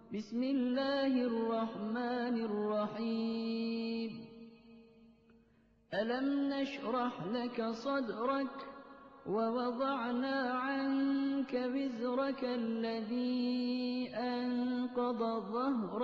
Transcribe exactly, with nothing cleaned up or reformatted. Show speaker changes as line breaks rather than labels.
بسم الله الرحمن الرحيم ألم نشرح لك صدرك ووضعنا عنك وزرك الذي أنقض ظهرك